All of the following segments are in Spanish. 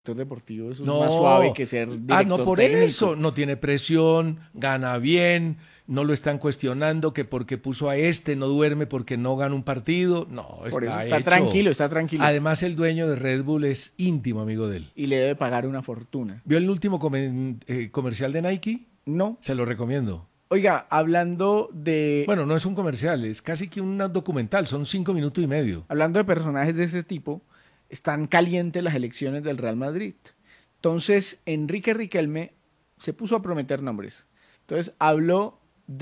deportivo eso es No. más suave que ser director No, por técnico. eso. No tiene presión, gana bien, no lo están cuestionando que porque puso a este no duerme porque no gana un partido. No, Por eso está está hecho. tranquilo, está tranquilo. Además, el dueño de Red Bull es íntimo amigo de él. Y le debe pagar una fortuna. ¿Vio el último comercial de Nike? No. Se lo recomiendo. Oiga, hablando de... Bueno, no es un comercial, es casi que un documental, son 5 minutos y medio. Hablando de personajes de ese tipo, están calientes las elecciones del Real Madrid. Entonces, Enrique Riquelme se puso a prometer nombres. Entonces, habló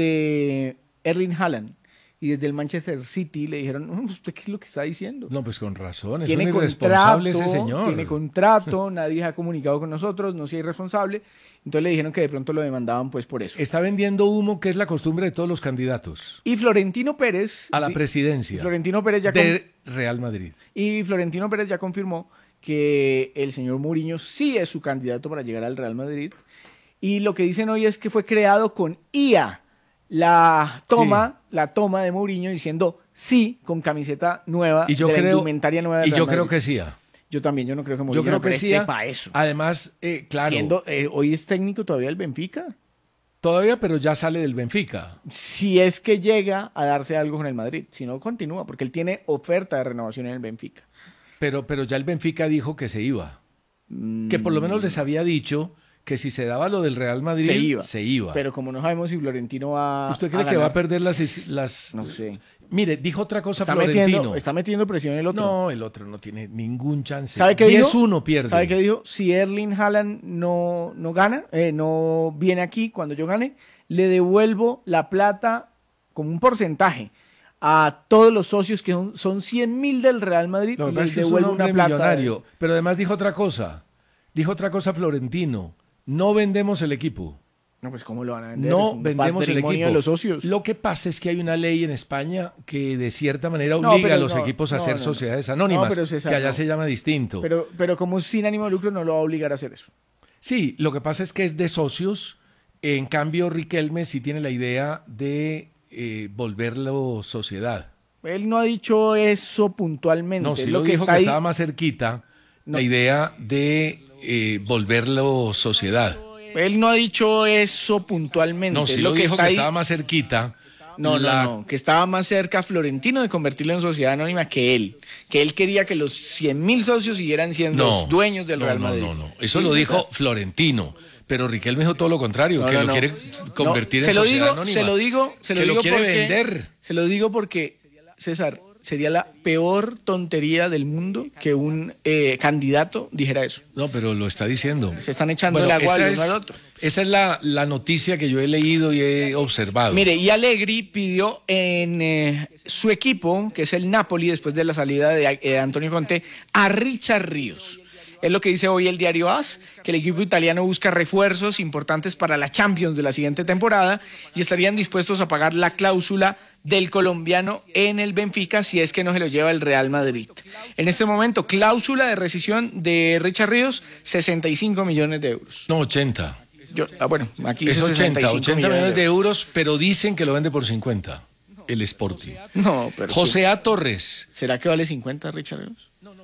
de Erling Haaland. Y desde el Manchester City le dijeron, ¿usted qué es lo que está diciendo? No, pues con razón, es Tiene un irresponsable contrato, ese señor. tiene contrato, nadie se ha comunicado con nosotros, no sea irresponsable. Entonces le dijeron que de pronto lo demandaban pues por eso. Está vendiendo humo, que es la costumbre de todos los candidatos Y Florentino Pérez... a la presidencia Florentino Pérez ya de Real Madrid. Y Florentino Pérez ya confirmó que el señor Mourinho sí es su candidato para llegar al Real Madrid. Y lo que dicen hoy es que fue creado con IA la toma de Mourinho diciendo sí con camiseta nueva Y yo de la creo, indumentaria nueva del y Real yo creo Madrid. que sí. Yo también, yo no creo que Yo Mourinho creo que sí. para eso. Además, claro, Siendo, hoy es técnico todavía el Benfica. todavía, pero ya sale del Benfica. Si es que llega a darse algo con el Madrid, si no continúa, porque él tiene oferta de renovación en el Benfica. Pero ya el Benfica dijo que se iba. Que por lo menos les había dicho que si se daba lo del Real Madrid, se iba. Pero como no sabemos si Florentino va ¿Usted cree a que va a ganar, perder las... no sé. Mire, dijo otra cosa Está Florentino. metiendo presión el otro. No, el otro no tiene ningún chance. ¿Sabe qué dijo? 10-1 pierde. ¿Sabe qué dijo? Si Erling Haaland no gana, no viene aquí cuando yo gane, le devuelvo la plata como un porcentaje a todos los socios que son 100.000 del Real Madrid. Lo que Y pasa les es que es un devuelvo hombre una plata. millonario. Pero además dijo otra cosa. Dijo otra cosa Florentino. No vendemos el equipo. No, pues ¿cómo lo van a vender? No Es un vendemos el patrimonio equipo. de los socios. Lo que pasa es que hay una ley en España que de cierta manera No, obliga pero a los no, equipos a no, hacer no, no. sociedades anónimas, No, pero César, que allá no. se llama distinto. Pero como es sin ánimo de lucro no lo va a obligar a hacer eso. Sí, lo que pasa es que es de socios. En cambio, Riquelme sí tiene la idea de volverlo sociedad. Él no ha dicho eso puntualmente. No, sí Es lo que dijo está que ahí. estaba más cerquita No. la idea de volverlo sociedad. Él no ha dicho eso puntualmente. No, sí Es lo que dijo está que ahí. estaba más cerquita. No, que estaba más cerca Florentino de convertirlo en sociedad anónima que él. Que él quería que los 100.000 socios siguieran siendo los dueños del Real Madrid. No. Eso Sí, lo César. dijo Florentino. Pero Riquelme dijo todo lo contrario, que lo quiere convertir en sociedad anónima. Se lo digo quiere porque, vender. Se lo digo porque, César, sería la peor tontería del mundo que un candidato dijera eso. No, pero lo está diciendo. Se están echando el agua al uno al otro. Esa es la noticia que yo he leído y he observado. Mire, y Allegri pidió en su equipo, que es el Napoli, después de la salida de Antonio Conte, a Richard Ríos. Es lo que dice hoy el diario AS, que el equipo italiano busca refuerzos importantes para la Champions de la siguiente temporada y estarían dispuestos a pagar la cláusula del colombiano en el Benfica si es que no se lo lleva el Real Madrid. En este momento, cláusula de rescisión de Richard Ríos, 65 millones de euros. No, 80. Bueno, aquí Es dice 80 millones de euros, pero dicen que lo vende por 50, el Sporting. No, pero José A. Torres. ¿será que vale 50 Richard Ríos?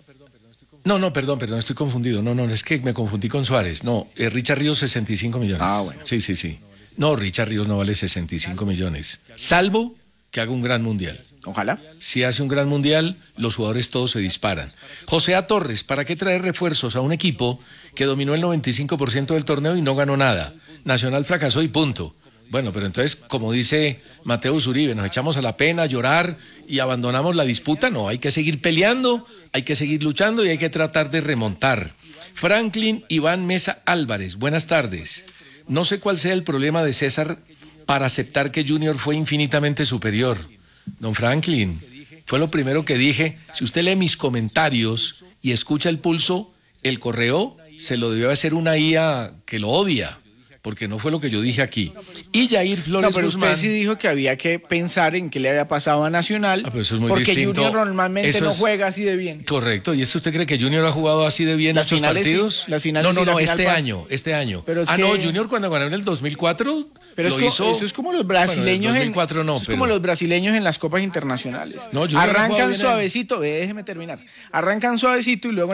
No, perdón, estoy confundido. No, es que me confundí con Suárez. No, Richard Ríos 65 millones. Ah, bueno. Sí. No, Richard Ríos no vale 65 millones. Salvo que haga un gran mundial. Ojalá. Si hace un gran mundial, los jugadores todos se disparan. José A. Torres, ¿para qué traer refuerzos a un equipo que dominó el 95% del torneo y no ganó nada? Nacional fracasó y punto. Bueno, pero entonces, como dice Mateo Uribe, nos echamos a la pena, a llorar y abandonamos la disputa. No, hay que seguir peleando, hay que seguir luchando y hay que tratar de remontar. Franklin Iván Mesa Álvarez, buenas tardes. No sé cuál sea el problema de César para aceptar que Junior fue infinitamente superior. Don Franklin, fue lo primero que dije. Si usted lee mis comentarios y escucha el pulso, el correo se lo debió hacer una IA que lo odia, porque no fue lo que yo dije aquí. Y Jair Flores No, pero Guzmán, usted sí dijo que había que pensar en qué le había pasado a Nacional, pero eso es muy porque distinto. Junior normalmente Eso no es juega así de bien. correcto. ¿Y eso usted cree que Junior ha jugado así de bien Las estos finales sí, partidos? las finales sí, No, la final este año. Pero es No, que- Junior cuando ganó en el 2004 Pero lo es hizo. eso es como los brasileños bueno, en el 2004 no, eso es pero como los brasileños en las copas internacionales. No, Junior ha jugado Arrancan bien suavecito, déjeme terminar. Arrancan suavecito y luego